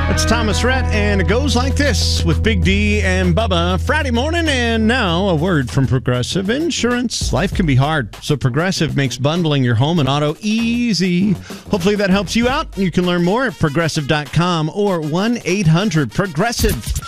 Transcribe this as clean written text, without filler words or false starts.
It's Thomas Rhett, and it goes like this with Big D and Bubba Friday morning. And now a word from Progressive Insurance. Life can be hard, so Progressive makes bundling your home and auto easy. Hopefully that helps you out. You can learn more at progressive.com or 1-800-PROGRESSIVE.